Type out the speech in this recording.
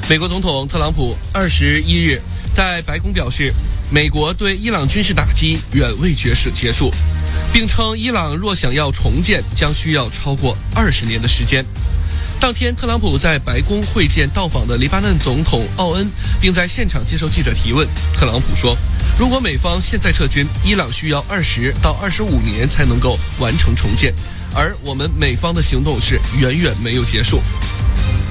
美国总统特朗普21日在白宫表示，美国对伊朗军事打击远未结束，并称伊朗若想要重建，将需要超过20年的时间。当天，特朗普在白宫会见到访的黎巴嫩总统奥恩，并在现场接受记者提问。特朗普说，如果美方现在撤军，伊朗需要20到25年才能够完成重建，而我们美方的行动是远远没有结束。